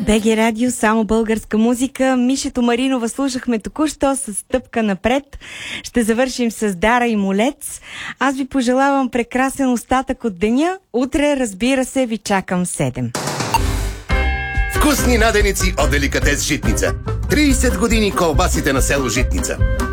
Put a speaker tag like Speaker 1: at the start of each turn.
Speaker 1: БГ Радио, само българска музика. Мишето Маринова слушахме току-що с стъпка напред. Ще завършим с Дара и Молец. Аз ви пожелавам прекрасен остатък от деня. Утре, разбира се, ви чакам 7.
Speaker 2: Вкусни наденици от Деликатес Житница. 30 години колбасите на село Житница.